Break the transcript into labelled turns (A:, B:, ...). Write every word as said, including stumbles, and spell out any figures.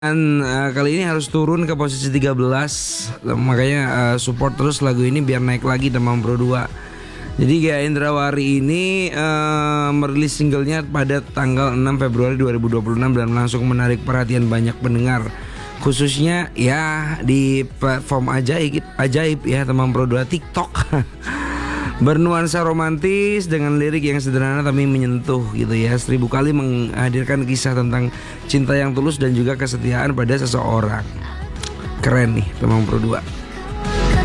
A: Dan uh, kali ini harus turun ke posisi tiga belas. Makanya uh, support terus lagu ini biar naik lagi Demam Pro dua. Jadi Gia Indrawari ini uh, merilis singlenya pada tanggal enam Februari dua ribu dua puluh enam dan langsung menarik perhatian banyak pendengar. Khususnya ya di platform ajaib, ajaib ya Demam Pro dua TikTok. Bernuansa romantis dengan lirik yang sederhana tapi menyentuh gitu ya. Seribu kali menghadirkan kisah tentang cinta yang tulus dan juga kesetiaan pada seseorang. Keren nih Demam Pro dua.